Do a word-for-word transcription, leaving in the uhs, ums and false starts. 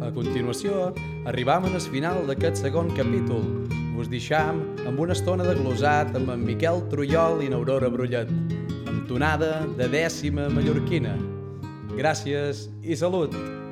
A continuació, arribam al final d'aquest segon capítol. Vos deixam amb una estona de glosat amb en Miquel Trullol i n'Aurora Brullet, amb tonada de dècima mallorquina. Gràcies i salut!